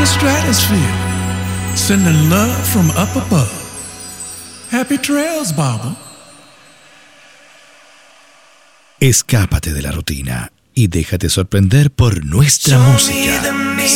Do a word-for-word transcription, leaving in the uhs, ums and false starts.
stratosphere, sending love from up above. Happy trails, Baba. Escápate de la rutina y déjate sorprender por nuestra música.